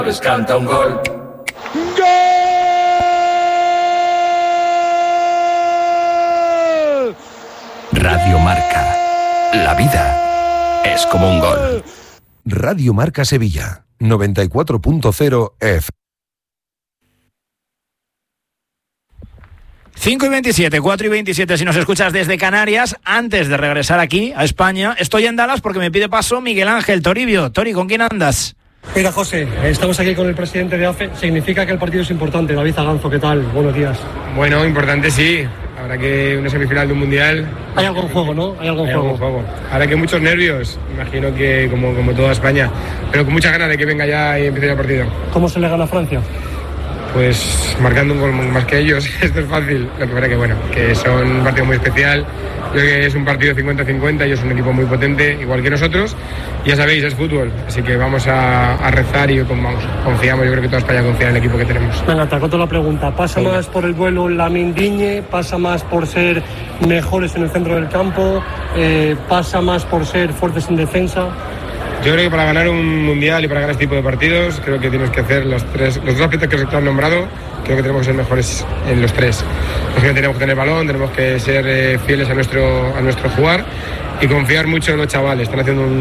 Les canta un gol. ¡Gol! Radio Marca. La vida es como un gol. Radio Marca Sevilla, 94.0 F. 5:27, 4:27 si nos escuchas desde Canarias. Antes de regresar aquí a España, estoy en Dallas porque me pide paso Miguel Ángel Toribio. Tori, ¿con quién andas? Mira, José, estamos aquí con el presidente de AFE. Significa que el partido es importante. David Zaganzo, ¿qué tal? Buenos días. Bueno, importante sí. Ahora que una semifinal de un mundial... Hay algo en juego, ¿no? Hay algo en juego. Ahora que muchos nervios, imagino que como toda España, pero con muchas ganas de que venga ya y empiece ya el partido. ¿Cómo se le gana a Francia? Pues marcando un gol más que ellos. Esto es fácil. Lo que pasa que son un partido muy especial. Yo creo que es un partido 50-50, ellos son un equipo muy potente, igual que nosotros. Ya sabéis, es fútbol, así que vamos a rezar y confiamos. Yo creo que toda España confía en el equipo que tenemos. Venga, te acoto la pregunta. ¿Pasa más por el vuelo Lamine Digne? ¿Pasa más por ser mejores en el centro del campo? ¿Pasa más por ser fuertes en defensa? Yo creo que para ganar un mundial y para ganar este tipo de partidos, creo que tienes que hacer los dos aspectos que se han nombrado. Creo que tenemos que ser mejores en los tres. Tenemos que tener balón, tenemos que ser fieles a nuestro jugar y confiar mucho en los chavales. Están haciendo un